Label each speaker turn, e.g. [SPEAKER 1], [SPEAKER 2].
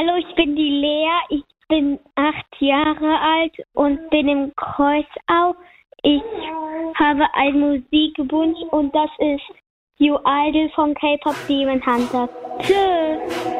[SPEAKER 1] Hallo, ich bin die Lea. Ich bin 8 Jahre alt und bin im Kreuzau. Ich habe einen Musikwunsch und das ist You Idol von K-Pop Demon Hunter. Tschüss!